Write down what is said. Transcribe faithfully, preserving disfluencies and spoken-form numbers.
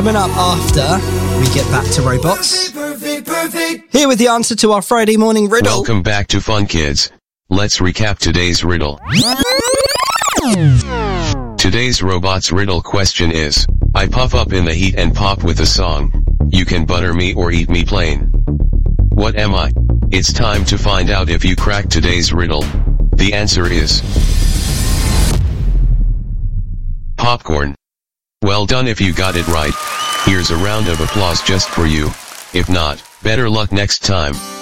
coming up after we get back to robots. Perfect, perfect, perfect. Here with the answer to our Friday morning riddle. Welcome back to Fun Kids. Let's recap today's riddle. Today's robot's riddle question is, I puff up in the heat and pop with a song. You can butter me or eat me plain. What am I? It's time to find out if you cracked today's riddle. The answer is popcorn. Well done if you got it right. Here's a round of applause just for you. If not, better luck next time.